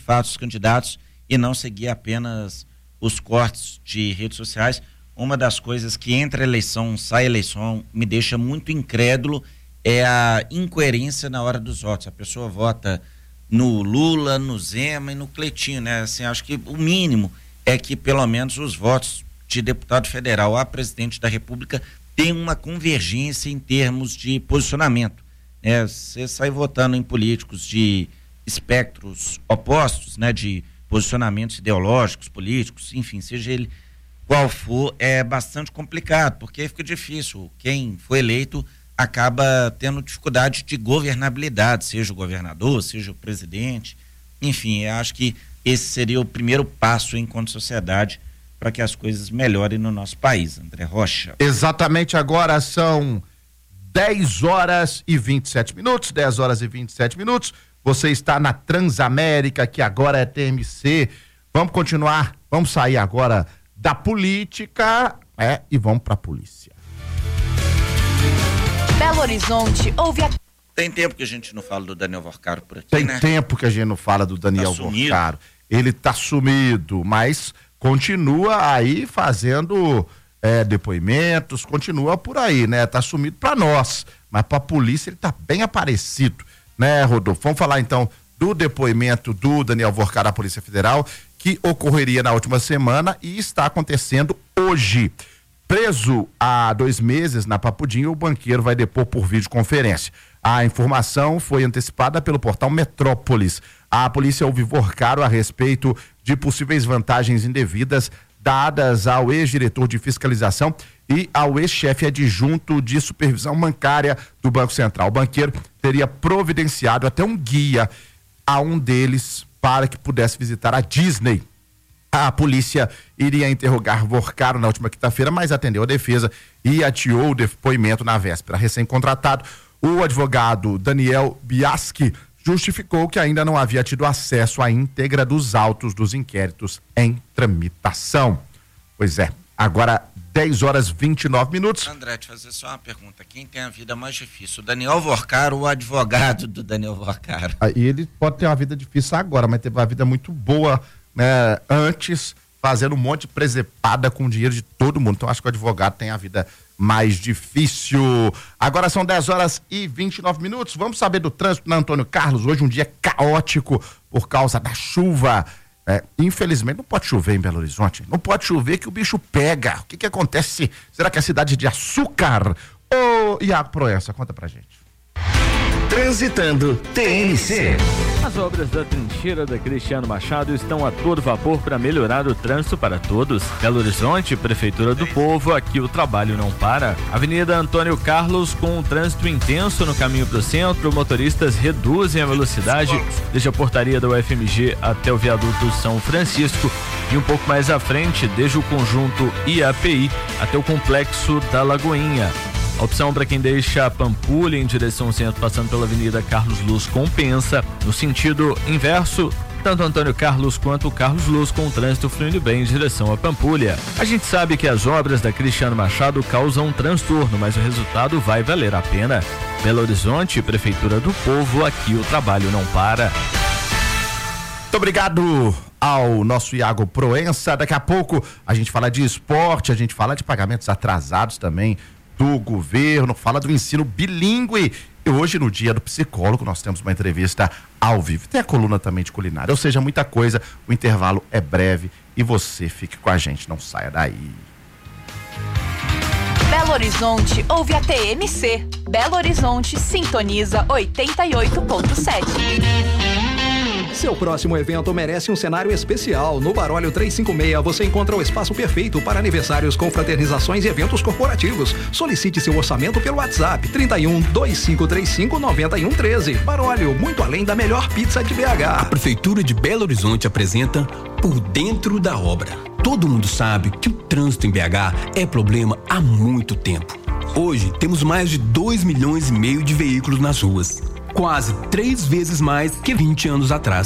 fatos candidatos e não seguir apenas os cortes de redes sociais. Uma das coisas que entra eleição, sai eleição, me deixa muito incrédulo é a incoerência na hora dos votos. A pessoa vota no Lula, no Zema e no Cleitinho, né? Assim, acho que o mínimo é que pelo menos os votos de deputado federal a presidente da República tenham uma convergência em termos de posicionamento. Você sai votando em políticos de espectros opostos, né? De posicionamentos ideológicos, políticos, enfim, seja ele qual for, é bastante complicado, porque fica difícil. Quem foi eleito acaba tendo dificuldade de governabilidade, seja o governador, seja o presidente, enfim, eu acho que esse seria o primeiro passo enquanto sociedade para que as coisas melhorem no nosso país. André Rocha. Exatamente, agora são 10 horas e 27 minutos, 10 horas e 27 minutos, você está na Transamérica, que agora é TMC, vamos continuar, vamos sair agora da política, e vamos para a polícia. Belo Horizonte, ouve a... Tem tempo que a gente não fala do Daniel Vorcaro por aqui, Tem né? tempo que a gente não fala do Daniel Vorcaro. Ele tá sumido, mas continua aí fazendo depoimentos, continua por aí, né? Tá sumido pra nós, mas pra polícia ele tá bem aparecido, né, Rodolfo? Vamos falar então do depoimento do Daniel Vorcaro à Polícia Federal, que ocorreria na última semana e está acontecendo hoje. Preso há 2 meses na Papudinho, o banqueiro vai depor por videoconferência. A informação foi antecipada pelo portal Metrópolis. A polícia ouve Vorcaro a respeito de possíveis vantagens indevidas dadas ao ex-diretor de fiscalização e ao ex-chefe adjunto de supervisão bancária do Banco Central. O banqueiro teria providenciado até um guia a um deles para que pudesse visitar a Disney. A polícia iria interrogar Vorcaro na última quinta-feira, mas atendeu a defesa e adiou o depoimento na véspera. Recém-contratado, o advogado Daniel Biaschi justificou que ainda não havia tido acesso à íntegra dos autos dos inquéritos em tramitação. Pois é, agora 10 horas e 29 minutos. André, te fazer só uma pergunta. Quem tem a vida mais difícil, o Daniel Vorcaro ou o advogado do Daniel Vorcaro? Ele pode ter uma vida difícil agora, mas teve uma vida muito boa, né, antes, fazendo um monte de presepada com o dinheiro de todo mundo. Então acho que o advogado tem a vida mais difícil. Agora são 10 horas e 29 minutos. Vamos saber do trânsito na Antônio Carlos. Hoje um dia caótico por causa da chuva. Infelizmente não pode chover em Belo Horizonte. Não pode chover que o bicho pega. O que acontece? Será que é a cidade de Açúcar? Iago Proença, conta pra gente. Transitando TNC. As obras da trincheira da Cristiano Machado estão a todo vapor para melhorar o trânsito para todos. Belo Horizonte, Prefeitura do Povo, aqui o trabalho não para. Avenida Antônio Carlos, com um trânsito intenso no caminho para o centro, motoristas reduzem a velocidade desde a portaria da UFMG até o viaduto São Francisco e um pouco mais à frente, desde o conjunto IAPI até o complexo da Lagoinha. A opção para quem deixa a Pampulha em direção centro, passando pela Avenida Carlos Luz, compensa. No sentido inverso, tanto Antônio Carlos quanto Carlos Luz com o trânsito fluindo bem em direção à Pampulha. A gente sabe que as obras da Cristiano Machado causam um transtorno, mas o resultado vai valer a pena. Belo Horizonte, Prefeitura do Povo, aqui o trabalho não para. Muito obrigado ao nosso Iago Proença. Daqui a pouco a gente fala de esporte, a gente fala de pagamentos atrasados também do governo, fala do ensino bilíngue. E hoje, no dia do psicólogo, nós temos uma entrevista ao vivo. Tem a coluna também de culinária, ou seja, muita coisa. O intervalo é breve e você fique com a gente, não saia daí. Belo Horizonte, ouve a TMC. Belo Horizonte sintoniza 88.7. Seu próximo evento merece um cenário especial. No Baróleo 356 você encontra o espaço perfeito para aniversários, confraternizações e eventos corporativos. Solicite seu orçamento pelo WhatsApp 31-2535-9113. Baróleo, muito além da melhor pizza de BH. A Prefeitura de Belo Horizonte apresenta Por Dentro da Obra. Todo mundo sabe que o trânsito em BH é problema há muito tempo. Hoje temos mais de 2,5 milhões de veículos nas ruas. Quase 3 vezes mais que 20 anos atrás.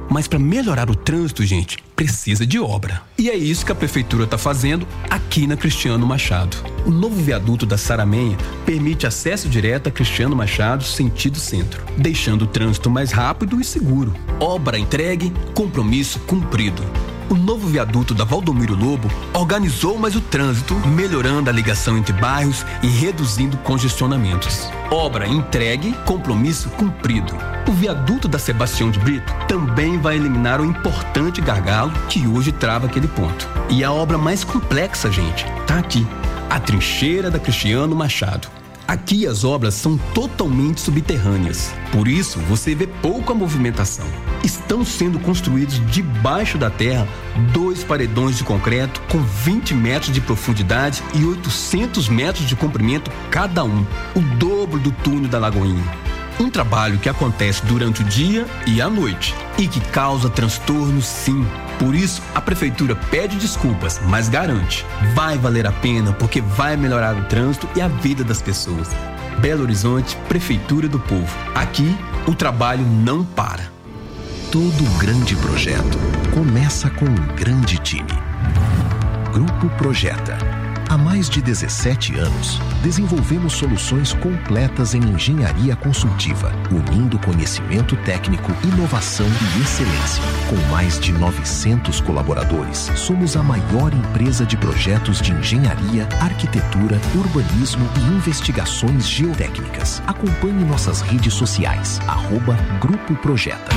Mas para melhorar o trânsito, gente, precisa de obra. E é isso que a prefeitura está fazendo aqui na Cristiano Machado. O novo viaduto da Saramenha permite acesso direto a Cristiano Machado, sentido centro, deixando o trânsito mais rápido e seguro. Obra entregue, compromisso cumprido. O novo viaduto da Valdomiro Lobo organizou mais o trânsito, melhorando a ligação entre bairros e reduzindo congestionamentos. Obra entregue, compromisso cumprido. O viaduto da Sebastião de Brito também vai eliminar o importante gargalo que hoje trava aquele ponto. E a obra mais complexa, gente, tá aqui. A trincheira da Cristiano Machado. Aqui as obras são totalmente subterrâneas, por isso você vê pouca movimentação. Estão sendo construídos debaixo da terra 2 paredões de concreto com 20 metros de profundidade e 800 metros de comprimento cada um, o dobro do túnel da Lagoinha. Um trabalho que acontece durante o dia e à noite e que causa transtorno, sim. Por isso, a prefeitura pede desculpas, mas garante, vai valer a pena porque vai melhorar o trânsito e a vida das pessoas. Belo Horizonte, Prefeitura do Povo. Aqui, o trabalho não para. Todo grande projeto começa com um grande time. Grupo Projeta. Há mais de 17 anos, desenvolvemos soluções completas em engenharia consultiva, unindo conhecimento técnico, inovação e excelência. Com mais de 900 colaboradores, somos a maior empresa de projetos de engenharia, arquitetura, urbanismo e investigações geotécnicas. Acompanhe nossas redes sociais, @Grupo Projeta.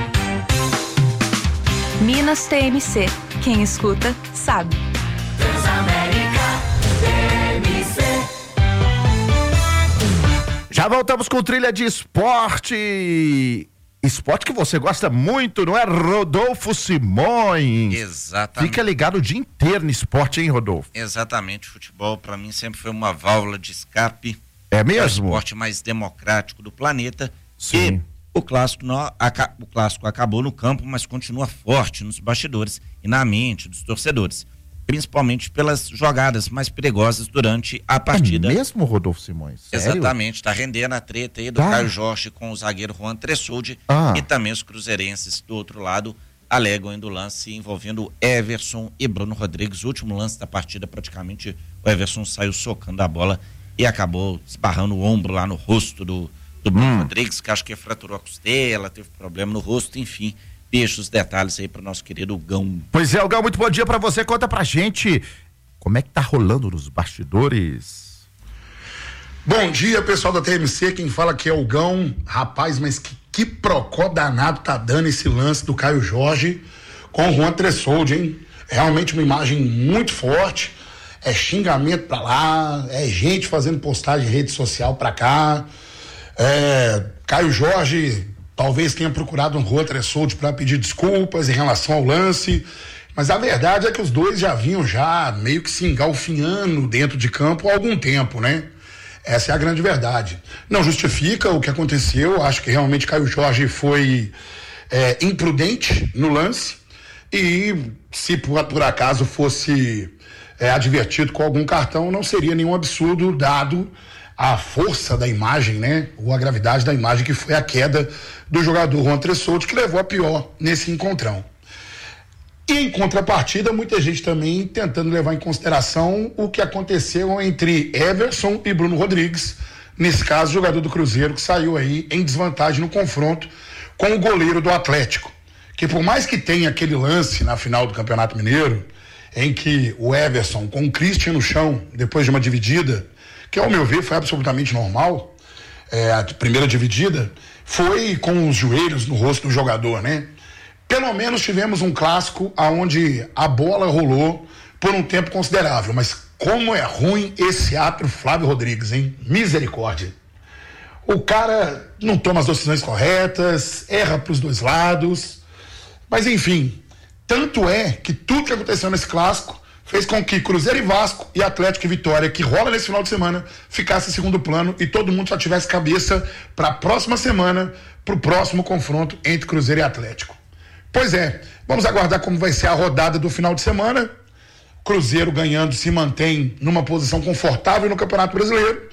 Minas TMC. Quem escuta, sabe. Já voltamos com trilha de esporte. Esporte que você gosta muito, não é, Rodolfo Simões? Exatamente. Fica ligado o dia inteiro no esporte, hein, Rodolfo? Exatamente. Futebol, para mim, sempre foi uma válvula de escape. É mesmo? É o esporte mais democrático do planeta. Sim. E o clássico acabou no campo, mas continua forte nos bastidores e na mente dos torcedores. Principalmente pelas jogadas mais perigosas durante a partida. É mesmo, Rodolfo Simões? Sério? Exatamente, tá rendendo a treta aí do Caio Jorge com o zagueiro Juan Tressoldi e também os cruzeirenses do outro lado alegam ainda o lance envolvendo Everson e Bruno Rodrigues. O último lance da partida, praticamente o Everson saiu socando a bola e acabou esbarrando o ombro lá no rosto do Bruno Rodrigues, que acho que fraturou a costela, teve problema no rosto, enfim. Deixa os detalhes aí para o nosso querido Gão. Pois é, Gão, muito bom dia para você. Conta pra gente como é que tá rolando nos bastidores. Bom dia, pessoal da TMC. Quem fala aqui é o Gão. Rapaz, mas que procó danado tá dando esse lance do Caio Jorge com o Juan Tressoldi, hein? Realmente uma imagem muito forte. É xingamento pra lá, é gente fazendo postagem em rede social pra cá. Caio Jorge talvez tenha procurado um Juan Tressoldi para pedir desculpas em relação ao lance, mas a verdade é que os dois já vinham meio que se engalfinhando dentro de campo há algum tempo, né? Essa é a grande verdade. Não justifica o que aconteceu, acho que realmente Caio Jorge foi imprudente no lance e se por acaso fosse advertido com algum cartão, não seria nenhum absurdo dado a força da imagem, né? Ou a gravidade da imagem que foi a queda do jogador Juan Tressoldi, que levou a pior nesse encontrão. E em contrapartida, muita gente também tentando levar em consideração o que aconteceu entre Everson e Bruno Rodrigues, nesse caso, jogador do Cruzeiro, que saiu aí em desvantagem no confronto com o goleiro do Atlético, que por mais que tenha aquele lance na final do Campeonato Mineiro, em que o Everson, com o Christian no chão, depois de uma dividida, que ao meu ver foi absolutamente normal, a primeira dividida, foi com os joelhos no rosto do jogador, né? Pelo menos tivemos um clássico onde a bola rolou por um tempo considerável, mas como é ruim esse ato Flávio Rodrigues, hein? Misericórdia. O cara não toma as decisões corretas, erra para os dois lados, mas enfim, tanto é que tudo que aconteceu nesse clássico fez com que Cruzeiro e Vasco e Atlético e Vitória, que rola nesse final de semana, ficasse em segundo plano e todo mundo só tivesse cabeça para a próxima semana, para o próximo confronto entre Cruzeiro e Atlético. Pois é, vamos aguardar como vai ser a rodada do final de semana. Cruzeiro ganhando se mantém numa posição confortável no Campeonato Brasileiro.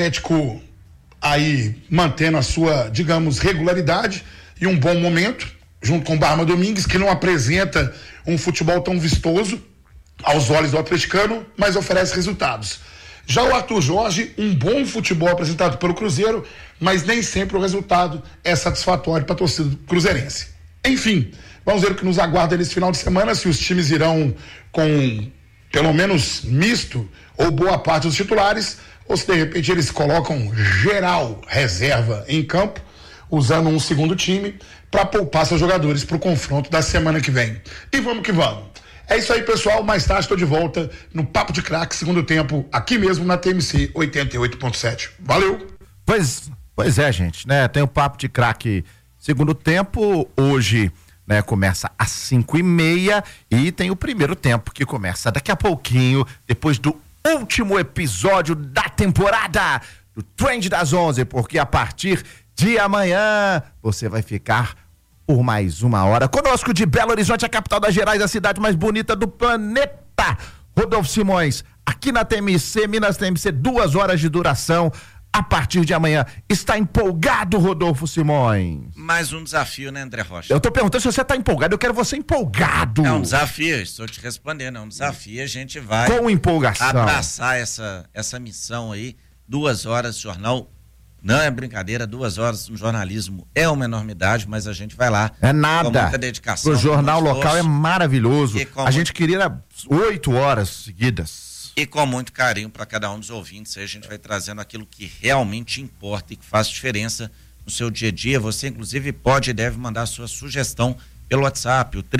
Atlético aí mantendo a sua, digamos, regularidade e um bom momento. junto com o Barma Domingues, que não apresenta um futebol tão vistoso aos olhos do atleticano, mas oferece resultados. Já o Arthur Jorge, um bom futebol apresentado pelo Cruzeiro, mas nem sempre o resultado é satisfatório para a torcida cruzeirense. Enfim, vamos ver o que nos aguarda nesse final de semana, se os times irão com pelo menos misto ou boa parte dos titulares, ou se de repente eles colocam geral reserva em campo, usando um segundo time para poupar seus jogadores para o confronto da semana que vem. E vamos que vamos. É isso aí, pessoal. Mais tarde estou de volta no Papo de Craque, segundo tempo, aqui mesmo na TMC 88.7. Valeu! Pois é, gente, né? Tem o Papo de Craque segundo tempo, hoje, né, começa às 5:30 e tem o primeiro tempo que começa daqui a pouquinho, depois do último episódio da temporada do Trend das 11, porque a partir de amanhã você vai ficar por mais uma hora conosco de Belo Horizonte, a capital das Gerais, a cidade mais bonita do planeta. Rodolfo Simões, aqui na TMC, Minas TMC, 2 horas de duração. A partir de amanhã. Está empolgado, Rodolfo Simões? Mais um desafio, né, André Rocha? Eu tô perguntando se você tá empolgado, eu quero você empolgado. É um desafio, estou te respondendo, é um desafio, a gente vai com empolgação abraçar essa missão aí, 2 horas de jornal, não é brincadeira, 2 horas no jornalismo é uma enormidade, mas a gente vai lá. É nada. Com muita dedicação. O jornal local é maravilhoso, a gente queria 8 horas seguidas. E com muito carinho para cada um dos ouvintes, aí a gente vai trazendo aquilo que realmente importa e que faz diferença no seu dia a dia. Você, inclusive, pode e deve mandar sua sugestão pelo WhatsApp, o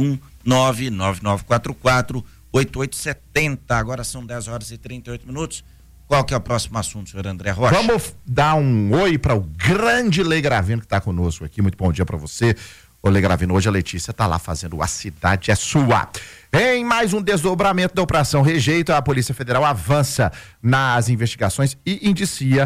31999448870. Agora são 10 horas e 38 minutos. Qual que é o próximo assunto, senhor André Rocha? Vamos dar um oi para o grande Lei Gravino que está conosco aqui. Muito bom dia para você. Ô Lei Gravino, hoje a Letícia está lá fazendo A Cidade é Sua. Em mais um desdobramento da Operação Rejeito, a Polícia Federal avança nas investigações e indicia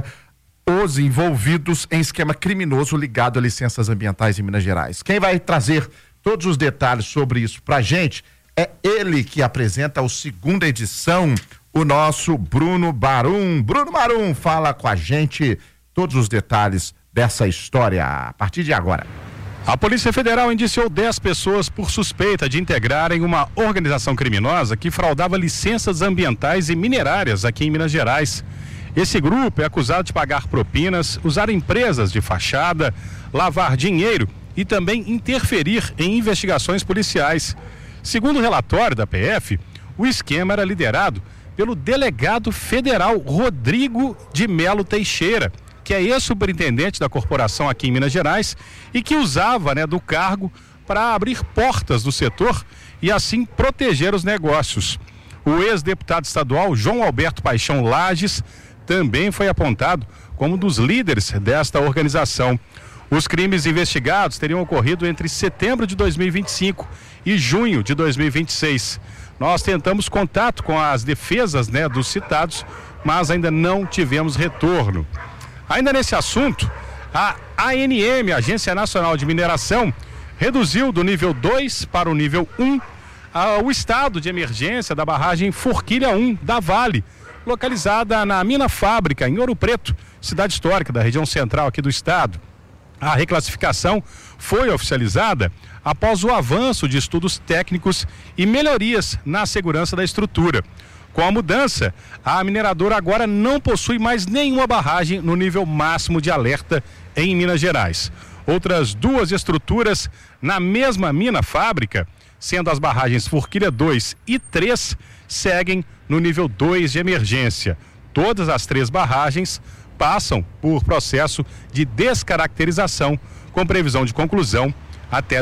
os envolvidos em esquema criminoso ligado a licenças ambientais em Minas Gerais. Quem vai trazer todos os detalhes sobre isso pra gente é ele que apresenta a segunda edição, o nosso Bruno Marum. Bruno Marum fala com a gente todos os detalhes dessa história a partir de agora. A Polícia Federal indiciou 10 pessoas por suspeita de integrarem uma organização criminosa que fraudava licenças ambientais e minerárias aqui em Minas Gerais. Esse grupo é acusado de pagar propinas, usar empresas de fachada, lavar dinheiro e também interferir em investigações policiais. Segundo o relatório da PF, o esquema era liderado pelo delegado federal Rodrigo de Melo Teixeira, que é ex-superintendente da corporação aqui em Minas Gerais e que usava, do cargo para abrir portas do setor e assim proteger os negócios. O ex-deputado estadual João Alberto Paixão Lages também foi apontado como um dos líderes desta organização. Os crimes investigados teriam ocorrido entre setembro de 2025 e junho de 2026. Nós tentamos contato com as defesas, dos citados, mas ainda não tivemos retorno. Ainda nesse assunto, a ANM, Agência Nacional de Mineração, reduziu do nível 2 para o nível 1 o estado de emergência da barragem Forquilha 1 da Vale, localizada na Mina Fábrica, em Ouro Preto, cidade histórica da região central aqui do estado. A reclassificação foi oficializada após o avanço de estudos técnicos e melhorias na segurança da estrutura. Com a mudança, a mineradora agora não possui mais nenhuma barragem no nível máximo de alerta em Minas Gerais. Outras 2 estruturas na mesma mina fábrica, sendo as barragens Forquilha 2 e 3, seguem no nível 2 de emergência. Todas as 3 barragens passam por processo de descaracterização, com previsão de conclusão até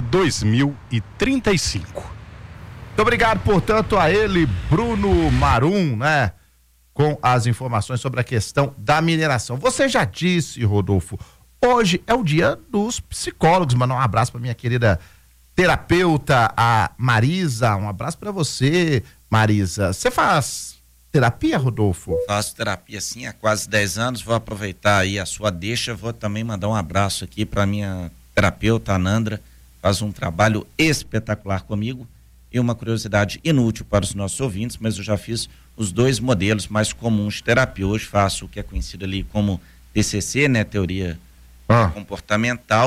2035. Muito obrigado, portanto, a ele, Bruno Marum, com as informações sobre a questão da mineração. Você já disse, Rodolfo, hoje é o dia dos psicólogos. Mandar um abraço para minha querida terapeuta, a Marisa. Um abraço para você, Marisa. Você faz terapia, Rodolfo? Faço terapia, sim, há quase 10 anos. Vou aproveitar aí a sua deixa. Vou também mandar um abraço aqui para minha terapeuta, a Nandra. Faz um trabalho espetacular comigo. E uma curiosidade inútil para os nossos ouvintes, mas eu já fiz os 2 modelos mais comuns de terapia. Hoje faço o que é conhecido ali como TCC, teoria comportamental,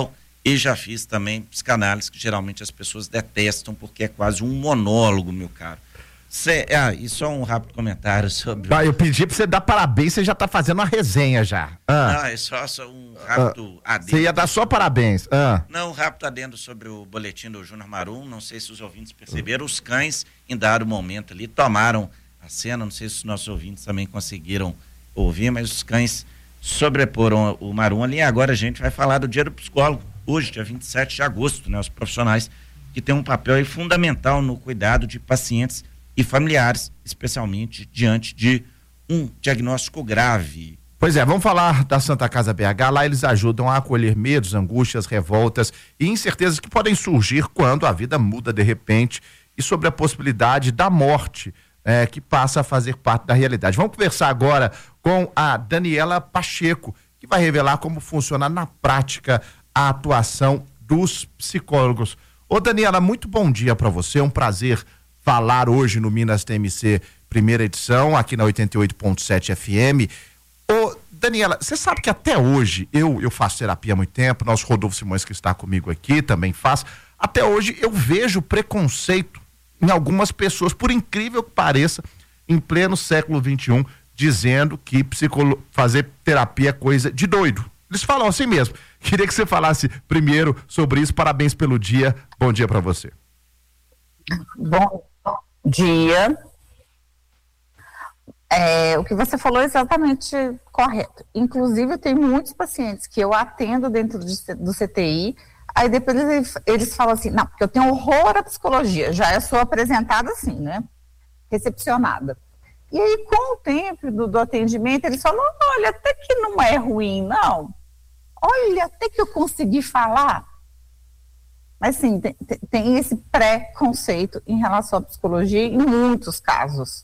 e já fiz também psicanálise, que geralmente as pessoas detestam porque é quase um monólogo, meu caro. E só um rápido comentário sobre... Eu pedi pra você dar parabéns, você já tá fazendo uma resenha já. Não, é só um rápido adendo. Você ia dar só parabéns. Não, um rápido adendo sobre o boletim do Júnior Marum, não sei se os ouvintes perceberam, os cães, em dado momento ali, tomaram a cena, não sei se os nossos ouvintes também conseguiram ouvir, mas os cães sobreporam o Marum ali, e agora a gente vai falar do Dia do Psicólogo, hoje, dia 27 de agosto, né? Os profissionais que têm um papel aí fundamental no cuidado de pacientes e familiares, especialmente diante de um diagnóstico grave. Pois é, vamos falar da Santa Casa BH. Lá eles ajudam a acolher medos, angústias, revoltas e incertezas que podem surgir quando a vida muda de repente, e sobre a possibilidade da morte, que passa a fazer parte da realidade. Vamos conversar agora com a Daniela Pacheco, que vai revelar como funciona na prática a atuação dos psicólogos. Ô Daniela, muito bom dia para você, é um prazer falar hoje no Minas TMC, primeira edição, aqui na 88.7 FM. Ô, Daniela, você sabe que até hoje, eu faço terapia há muito tempo, nosso Rodolfo Simões, que está comigo aqui, também faz. Até hoje eu vejo preconceito em algumas pessoas, por incrível que pareça, em pleno século XXI, dizendo que fazer terapia é coisa de doido. Eles falam assim mesmo. Queria que você falasse primeiro sobre isso. Parabéns pelo dia. Bom dia para você. Bom dia. O que você falou é exatamente correto. Inclusive, eu tenho muitos pacientes que eu atendo dentro do CTI, aí depois eles falam assim, não, porque eu tenho horror à psicologia, já sou apresentada assim, né? Recepcionada. E aí, com o tempo do atendimento, eles falam, olha, até que não é ruim, não. Olha, até que eu consegui falar. Mas sim, tem esse pré-conceito em relação à psicologia em muitos casos.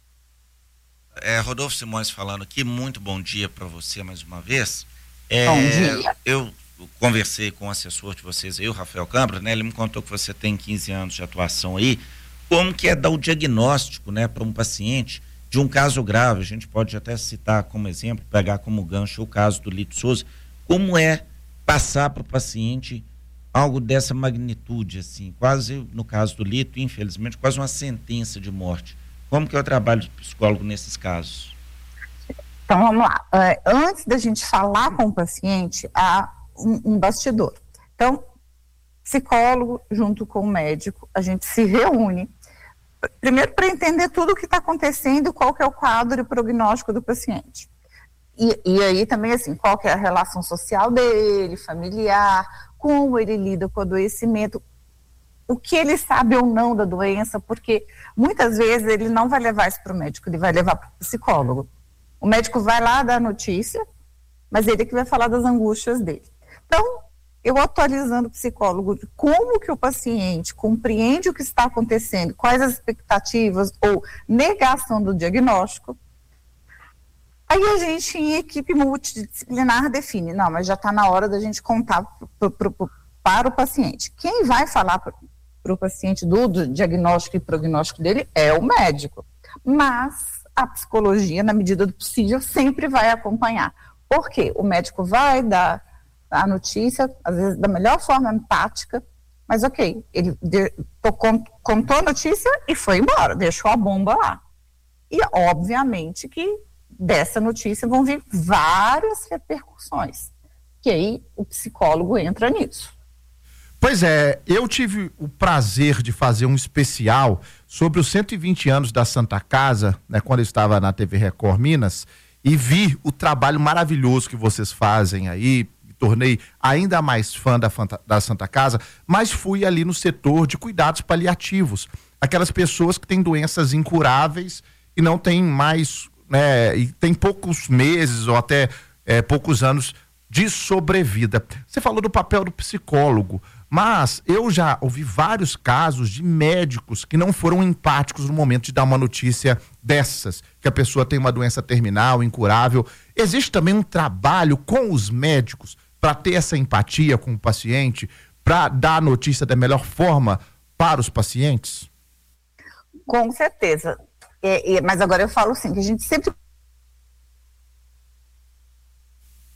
Rodolfo Simões falando aqui, muito bom dia para você mais uma vez. Bom dia. Eu conversei com o assessor de vocês aí, o Rafael Câmara, né? Ele me contou que você tem 15 anos de atuação aí. Como que é dar o diagnóstico, né, para um paciente de um caso grave? A gente pode até citar como exemplo, pegar como gancho o caso do Lito Souza. Como é passar para o paciente algo dessa magnitude, assim, quase, no caso do Lito, infelizmente, quase uma sentença de morte? Como que é o trabalho do psicólogo nesses casos? Então, vamos lá. Antes da gente falar com o paciente, há um bastidor. Então, psicólogo junto com o médico, a gente se reúne, primeiro para entender tudo o que está acontecendo, qual que é o quadro e prognóstico do paciente. E aí também, assim, qual que é a relação social dele, familiar, como ele lida com o adoecimento, o que ele sabe ou não da doença, porque muitas vezes ele não vai levar isso para o médico, ele vai levar para o psicólogo. O médico vai lá dar a notícia, mas ele que vai falar das angústias dele. Então, eu atualizando o psicólogo de como que o paciente compreende o que está acontecendo, quais as expectativas ou negação do diagnóstico. Aí a gente, em equipe multidisciplinar, define, não, mas já está na hora da gente contar para o paciente. Quem vai falar para o paciente do diagnóstico e prognóstico dele é o médico. Mas a psicologia, na medida do possível, sempre vai acompanhar. Por quê? O médico vai dar a notícia, às vezes da melhor forma empática, mas ok, ele contou a notícia e foi embora, deixou a bomba lá. E obviamente que dessa notícia vão vir várias repercussões, que aí o psicólogo entra nisso. Pois é, eu tive o prazer de fazer um especial sobre os 120 anos da Santa Casa, né, quando eu estava na TV Record Minas, e vi o trabalho maravilhoso que vocês fazem aí, me tornei ainda mais fã da Santa Casa, mas fui ali no setor de cuidados paliativos, aquelas pessoas que têm doenças incuráveis e não têm mais, né, e tem poucos meses ou até poucos anos de sobrevida. Você falou do papel do psicólogo, mas eu já ouvi vários casos de médicos que não foram empáticos no momento de dar uma notícia dessas, que a pessoa tem uma doença terminal, incurável. Existe também um trabalho com os médicos para ter essa empatia com o paciente, para dar a notícia da melhor forma para os pacientes? Com certeza. Mas agora eu falo assim, que a gente sempre...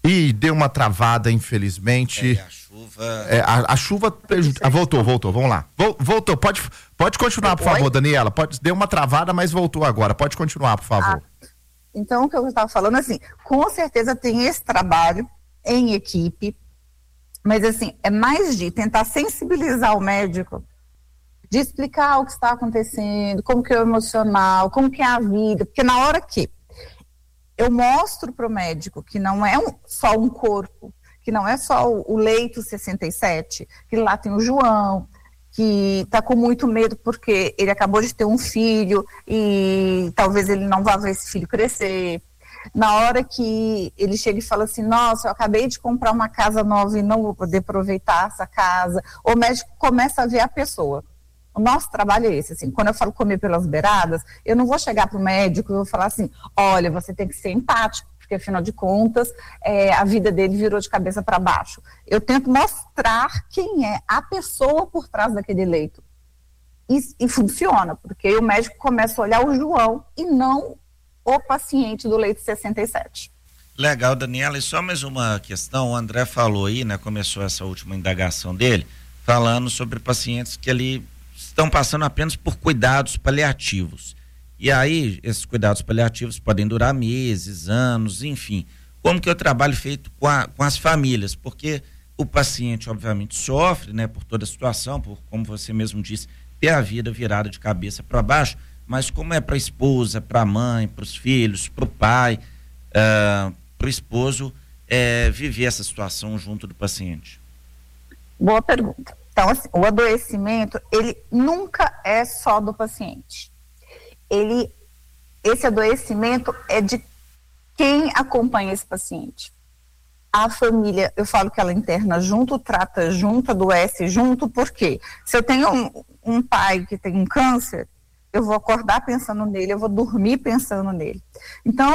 E deu uma travada, infelizmente. A chuva. A chuva. Voltou, vamos lá. Voltou. Pode continuar, por favor, Daniela. Deu uma travada, mas voltou agora. Pode continuar, por favor. Então, o que eu estava falando, assim, com certeza tem esse trabalho em equipe, mas, assim, é mais de tentar sensibilizar o médico, de explicar o que está acontecendo, como que é o emocional, como que é a vida, porque na hora que eu mostro para o médico que não é só um corpo, que não é só o leito 67, que lá tem o João, que está com muito medo porque ele acabou de ter um filho e talvez ele não vá ver esse filho crescer. Na hora que ele chega e fala assim, nossa, eu acabei de comprar uma casa nova e não vou poder aproveitar essa casa, o médico começa a ver a pessoa. O nosso trabalho é esse, assim, quando eu falo comer pelas beiradas, eu não vou chegar para o médico e vou falar assim, olha, você tem que ser empático, porque afinal de contas, a vida dele virou de cabeça para baixo. Eu tento mostrar quem é a pessoa por trás daquele leito. E funciona, porque o médico começa a olhar o João e não o paciente do leito 67. Legal, Daniela, e só mais uma questão, o André falou aí, né, começou essa última indagação dele, falando sobre pacientes que ali estão passando apenas por cuidados paliativos. E aí, esses cuidados paliativos podem durar meses, anos, enfim. Como que é o trabalho feito com as famílias? Porque o paciente, obviamente, sofre, né, por toda a situação, por, como você mesmo disse, ter a vida virada de cabeça para baixo, mas como é para a esposa, para a mãe, para os filhos, para o pai, para o esposo, viver essa situação junto do paciente? Boa pergunta. Então, assim, o adoecimento, ele nunca é só do paciente. Esse adoecimento é de quem acompanha esse paciente. A família, eu falo que ela interna junto, trata junto, adoece junto, porque se eu tenho um pai que tem um câncer, eu vou acordar pensando nele, eu vou dormir pensando nele. Então,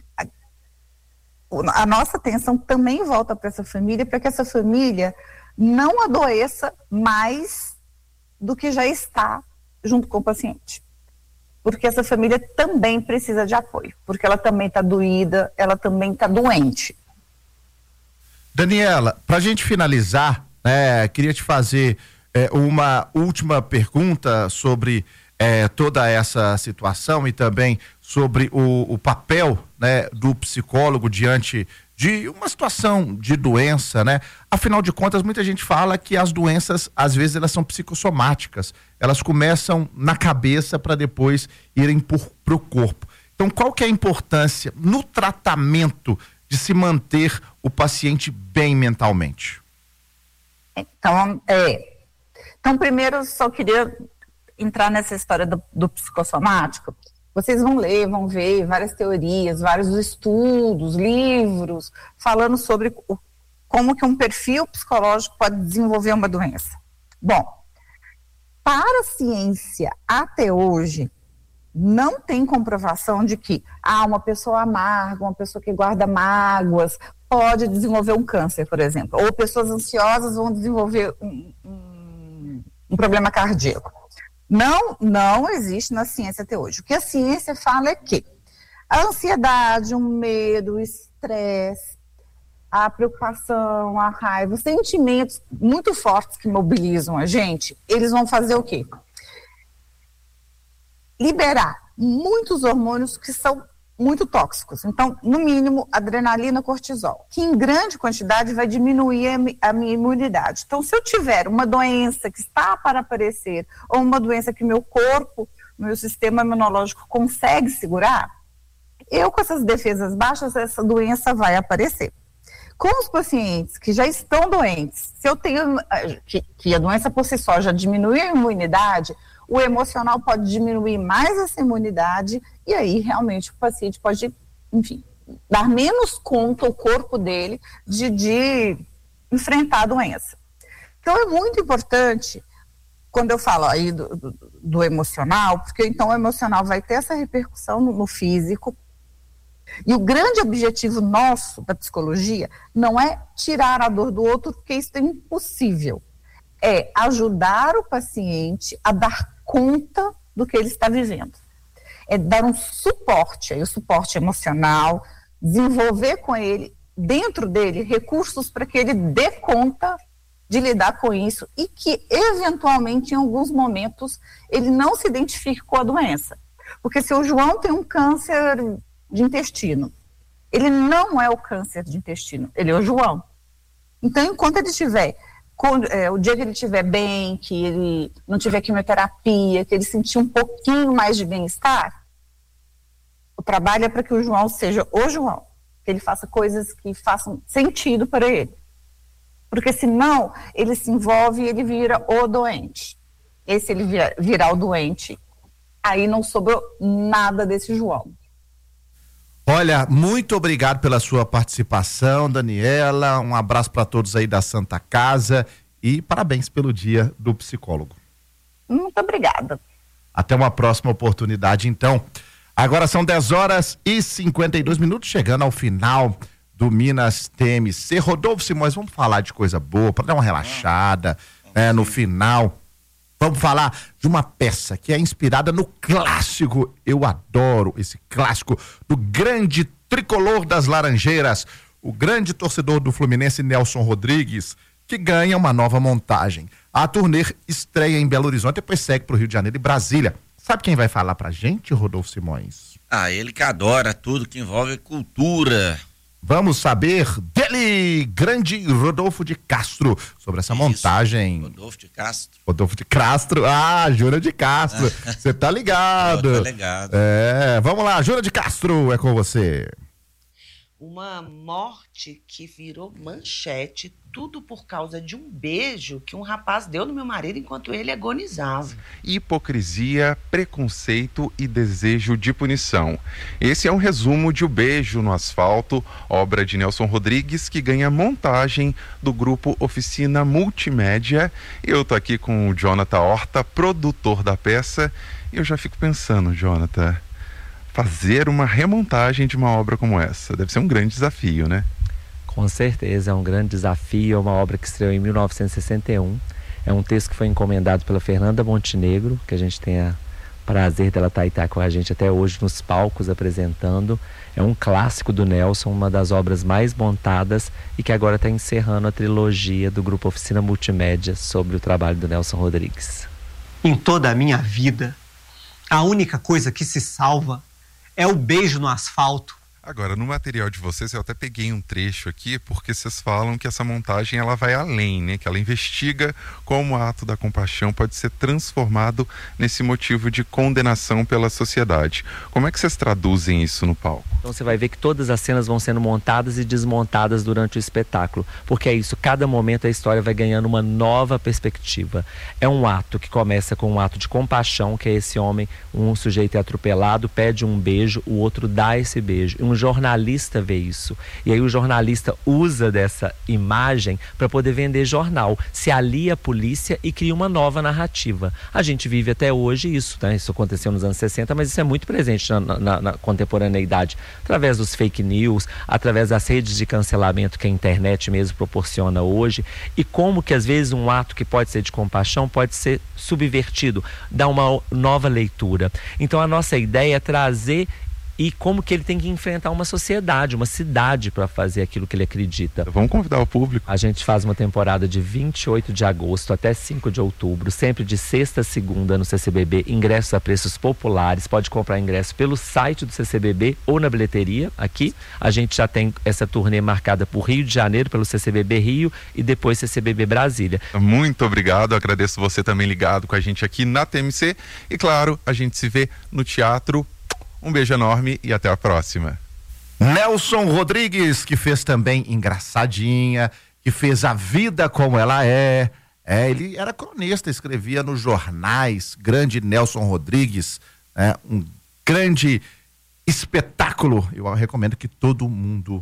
a nossa atenção também volta para essa família, para que essa família não adoeça mais do que já está junto com o paciente. Porque essa família também precisa de apoio, porque ela também está doída, ela também está doente. Daniela, para a gente finalizar, queria te fazer uma última pergunta sobre toda essa situação e também sobre o papel, né, do psicólogo diante de uma situação de doença, né? Afinal de contas, muita gente fala que as doenças, às vezes, elas são psicossomáticas. Elas começam na cabeça para depois irem para o corpo. Então, qual que é a importância no tratamento de se manter o paciente bem mentalmente? Então, primeiro, eu só queria entrar nessa história do psicossomático. Vocês vão ler, vão ver várias teorias, vários estudos, livros, falando sobre como que um perfil psicológico pode desenvolver uma doença. Bom, para a ciência, até hoje, não tem comprovação de que uma pessoa amarga, uma pessoa que guarda mágoas, pode desenvolver um câncer, por exemplo. Ou pessoas ansiosas vão desenvolver um problema cardíaco. Não existe na ciência até hoje. O que a ciência fala é que a ansiedade, o medo, o estresse, a preocupação, a raiva, os sentimentos muito fortes que mobilizam a gente, eles vão fazer o quê? Liberar muitos hormônios que são muito tóxicos. Então, no mínimo, adrenalina, cortisol, que em grande quantidade vai diminuir a minha imunidade. Então, se eu tiver uma doença que está para aparecer, ou uma doença que meu corpo, meu sistema imunológico consegue segurar, eu com essas defesas baixas, essa doença vai aparecer. Com os pacientes que já estão doentes, se eu tenho que a doença por si só já diminui a imunidade, o emocional pode diminuir mais essa imunidade e aí realmente o paciente pode, enfim, dar menos conta ao corpo dele de enfrentar a doença. Então é muito importante, quando eu falo aí do emocional, porque então o emocional vai ter essa repercussão no físico. E o grande objetivo nosso da psicologia não é tirar a dor do outro, porque isso é impossível. É ajudar o paciente a dar conta do que ele está vivendo. É dar um suporte, aí o suporte emocional, desenvolver com ele dentro dele recursos para que ele dê conta de lidar com isso e que, eventualmente, em alguns momentos, ele não se identifique com a doença. Porque se o João tem um câncer de intestino, ele não é o câncer de intestino, ele é o João. Então, enquanto ele estiver, o dia que ele estiver bem, que ele não tiver quimioterapia, que ele sentir um pouquinho mais de bem-estar, o trabalho é para que o João seja o João, que ele faça coisas que façam sentido para ele. Porque senão ele se envolve e ele vira o doente. E se ele virar o doente, aí não sobrou nada desse João. Olha, muito obrigado pela sua participação, Daniela. Um abraço para todos aí da Santa Casa e parabéns pelo Dia do Psicólogo. Muito obrigada. Até uma próxima oportunidade, então. Agora são 10h52, chegando ao final do Minas TMC. Rodolfo Simões, vamos falar de coisa boa, para dar uma relaxada, né, no final. Vamos falar de uma peça que é inspirada no clássico, eu adoro esse clássico, do grande tricolor das Laranjeiras, o grande torcedor do Fluminense, Nelson Rodrigues, que ganha uma nova montagem. A turnê estreia em Belo Horizonte, depois segue para o Rio de Janeiro e Brasília. Sabe quem vai falar pra gente, Rodolfo Simões? Ele que adora tudo que envolve cultura. Vamos saber dele, grande Rodolfo de Castro, sobre essa montagem. Rodolfo de Castro. Rodolfo de Castro, Júlia de Castro, você tá ligado. Tô ligado. Vamos lá, Júlia de Castro, é com você. Uma morte que virou manchete, tudo por causa de um beijo que um rapaz deu no meu marido enquanto ele agonizava. Hipocrisia, preconceito e desejo de punição. Esse é um resumo de O Beijo no Asfalto, obra de Nelson Rodrigues, que ganha montagem do grupo Oficina Multimédia. Eu tô aqui com o Jonathan Horta, produtor da peça, e eu já fico pensando, Jonathan, fazer uma remontagem de uma obra como essa deve ser um grande desafio, né? Com certeza, é um grande desafio. É uma obra que estreou em 1961. É um texto que foi encomendado pela Fernanda Montenegro, que a gente tem o prazer dela estar com a gente até hoje nos palcos apresentando. É um clássico do Nelson, uma das obras mais montadas e que agora está encerrando a trilogia do Grupo Oficina Multimédia sobre o trabalho do Nelson Rodrigues. Em toda a minha vida, a única coisa que se salva é o beijo no asfalto. Agora, no material de vocês, eu até peguei um trecho aqui, porque vocês falam que essa montagem ela vai além, né? Que ela investiga como o ato da compaixão pode ser transformado nesse motivo de condenação pela sociedade. Como é que vocês traduzem isso no palco? Então você vai ver que todas as cenas vão sendo montadas e desmontadas durante o espetáculo, porque é isso, cada momento a história vai ganhando uma nova perspectiva. É um ato que começa com um ato de compaixão, que é esse homem, um sujeito é atropelado, pede um beijo, o outro dá esse beijo. Um jornalista vê isso. E aí o jornalista usa dessa imagem para poder vender jornal. Se alia à polícia e cria uma nova narrativa. A gente vive até hoje isso, né? Isso aconteceu nos anos 60, mas isso é muito presente na contemporaneidade. Através dos fake news, através das redes de cancelamento que a internet mesmo proporciona hoje. E como que às vezes um ato que pode ser de compaixão pode ser subvertido, dar uma nova leitura. Então a nossa ideia é trazer e como que ele tem que enfrentar uma sociedade, uma cidade para fazer aquilo que ele acredita. Vamos convidar o público. A gente faz uma temporada de 28 de agosto até 5 de outubro, sempre de sexta a segunda no CCBB, ingressos a preços populares, pode comprar ingresso pelo site do CCBB ou na bilheteria aqui. A gente já tem essa turnê marcada por Rio de Janeiro, pelo CCBB Rio e depois CCBB Brasília. Muito obrigado, agradeço você também ligado com a gente aqui na TMC e claro, a gente se vê no teatro. Um beijo enorme e até a próxima. Nelson Rodrigues, que fez também Engraçadinha, que fez A Vida Como Ela É. Ele era cronista, escrevia nos jornais. Grande Nelson Rodrigues, um grande espetáculo. Eu recomendo que todo mundo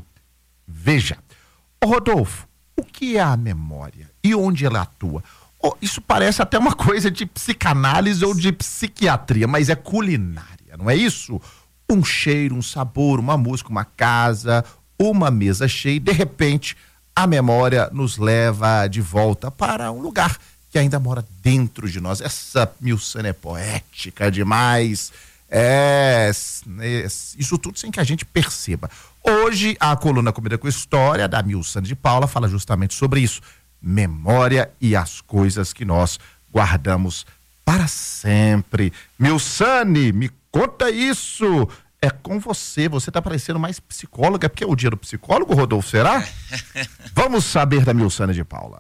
veja. Ô Rodolfo, o que é a memória e onde ela atua? Isso parece até uma coisa de psicanálise ou de psiquiatria, mas é culinária. Não é isso? Um cheiro, um sabor, uma música, uma casa, uma mesa cheia e de repente a memória nos leva de volta para um lugar que ainda mora dentro de nós. Essa Milsana é poética demais. Isso tudo sem que a gente perceba. Hoje, a coluna Comida com História, da Milsane de Paula, fala justamente sobre isso. Memória e as coisas que nós guardamos para sempre. Milsane, me conta isso. É com você tá parecendo mais psicóloga, porque é o dia do psicólogo, Rodolfo, será? Vamos saber da Milsane de Paula.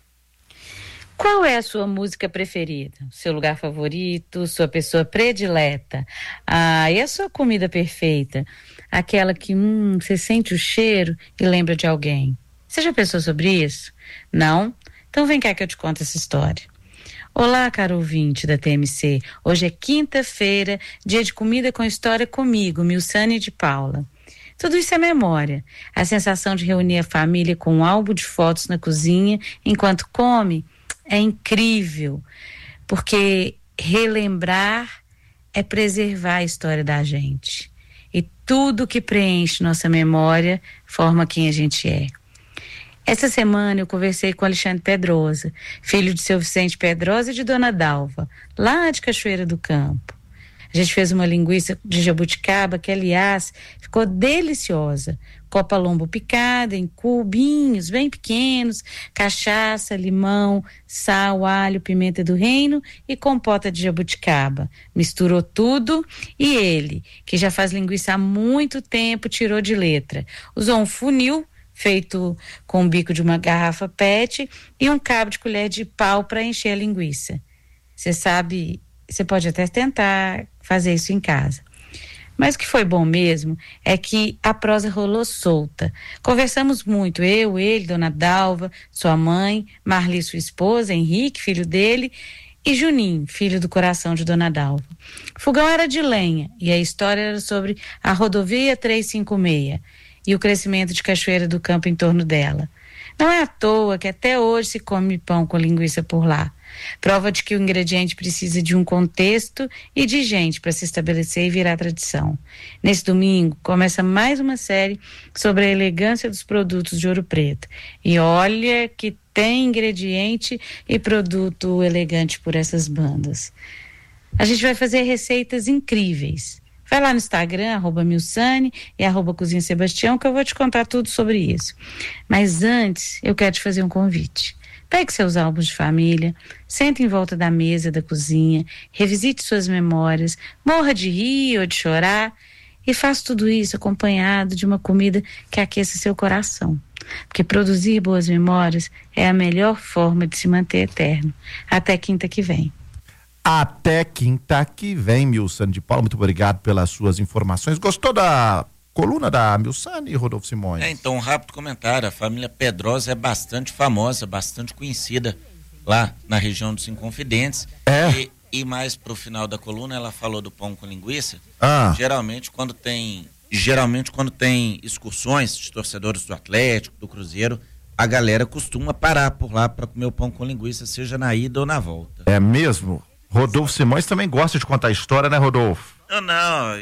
Qual é a sua música preferida? Seu lugar favorito? Sua pessoa predileta? E a sua comida perfeita? Aquela que você sente o cheiro e lembra de alguém. Você já pensou sobre isso? Não? Então vem cá que eu te conto essa história. Olá, caro ouvinte da TMC. Hoje é quinta-feira, dia de comida com história comigo, Milsane de Paula. Tudo isso é memória. A sensação de reunir a família com um álbum de fotos na cozinha enquanto come é incrível, porque relembrar é preservar a história da gente. E tudo que preenche nossa memória forma quem a gente é. Essa semana eu conversei com Alexandre Pedrosa, filho de seu Vicente Pedrosa e de Dona Dalva, lá de Cachoeira do Campo. A gente fez uma linguiça de jabuticaba que, aliás, ficou deliciosa. Copa lombo picada em cubinhos bem pequenos, cachaça, limão, sal, alho, pimenta do reino e compota de jabuticaba. Misturou tudo e ele, que já faz linguiça há muito tempo, tirou de letra. Usou um funil feito com o bico de uma garrafa PET e um cabo de colher de pau para encher a linguiça. Você sabe, você pode até tentar fazer isso em casa. Mas o que foi bom mesmo é que a prosa rolou solta. Conversamos muito, eu, ele, Dona Dalva, sua mãe, Marli, sua esposa, Henrique, filho dele, e Juninho, filho do coração de Dona Dalva. O fogão era de lenha e a história era sobre a rodovia 356 e o crescimento de Cachoeira do Campo em torno dela. Não é à toa que até hoje se come pão com linguiça por lá. Prova de que o ingrediente precisa de um contexto e de gente para se estabelecer e virar tradição. Nesse domingo, começa mais uma série sobre a elegância dos produtos de Ouro Preto. E olha que tem ingrediente e produto elegante por essas bandas. A gente vai fazer receitas incríveis. Vai lá no Instagram, @Milsane e @Cozinha Sebastião, que eu vou te contar tudo sobre isso. Mas antes, eu quero te fazer um convite. Pegue seus álbuns de família, sente em volta da mesa da cozinha, revisite suas memórias, morra de rir ou de chorar e faça tudo isso acompanhado de uma comida que aqueça seu coração. Porque produzir boas memórias é a melhor forma de se manter eterno. Até quinta que vem. Até quinta que vem, Milsane de Paula. Muito obrigado pelas suas informações. Gostou da coluna da Milsane, Rodolfo Simões? Então, um rápido comentário. A família Pedrosa é bastante famosa, bastante conhecida lá na região dos Inconfidentes. E mais pro final da coluna, ela falou do pão com linguiça. Geralmente quando tem excursões de torcedores do Atlético, do Cruzeiro, a galera costuma parar por lá para comer o pão com linguiça, seja na ida ou na volta. É mesmo? Rodolfo Simões também gosta de contar história, né, Rodolfo? Não,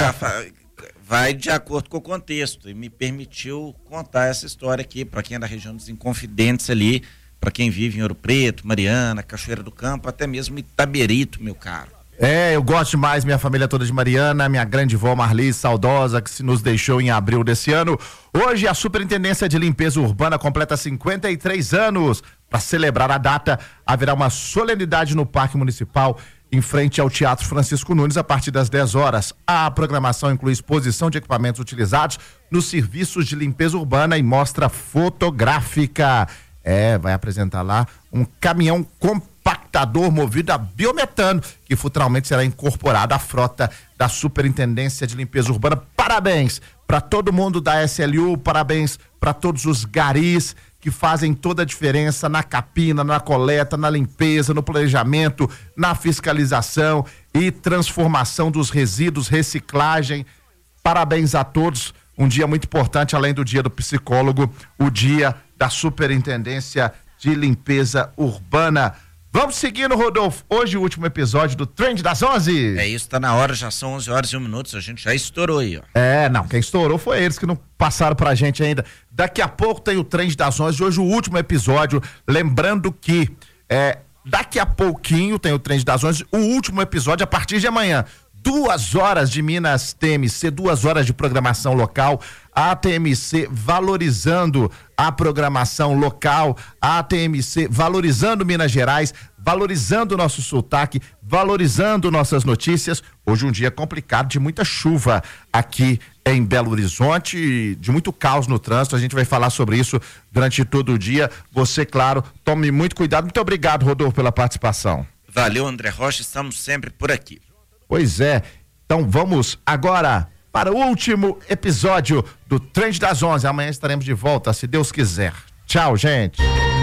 vai de acordo com o contexto, e me permitiu contar essa história aqui para quem é da região dos Inconfidentes ali, para quem vive em Ouro Preto, Mariana, Cachoeira do Campo, até mesmo Itaberito, meu caro. Eu gosto demais, minha família toda de Mariana, minha grande vó Marli, saudosa, que se nos deixou em abril desse ano. Hoje a Superintendência de Limpeza Urbana completa 53 anos. Para celebrar a data, haverá uma solenidade no Parque Municipal, em frente ao Teatro Francisco Nunes, a partir das 10 horas. A programação inclui exposição de equipamentos utilizados nos serviços de limpeza urbana e mostra fotográfica. Vai apresentar lá um caminhão compactador movido a biometano, que futuramente será incorporado à frota da Superintendência de Limpeza Urbana. Parabéns para todo mundo da SLU, parabéns para todos os garis que fazem toda a diferença na capina, na coleta, na limpeza, no planejamento, na fiscalização e transformação dos resíduos, reciclagem. Parabéns a todos. Um dia muito importante, além do dia do psicólogo, o dia da Superintendência de Limpeza Urbana. Vamos seguindo, Rodolfo. Hoje o último episódio do Trend das 11. É isso, tá na hora, já são 11 horas e 1 minuto, a gente já estourou aí, ó. Quem estourou foi eles que não passaram pra gente ainda. Daqui a pouco tem o Trend das 11, hoje o último episódio, lembrando que daqui a pouquinho tem o Trend das 11, o último episódio a partir de amanhã. 2 horas de Minas TMC, 2 horas de programação local, a TMC valorizando a programação local, a TMC valorizando Minas Gerais, valorizando o nosso sotaque, valorizando nossas notícias. Hoje um dia complicado, de muita chuva aqui em Belo Horizonte, de muito caos no trânsito. A gente vai falar sobre isso durante todo o dia. Você, claro, tome muito cuidado. Muito obrigado, Rodolfo, pela participação. Valeu, André Rocha, estamos sempre por aqui. Pois é, então vamos agora para o último episódio do Trend das 11. Amanhã estaremos de volta, se Deus quiser. Tchau, gente.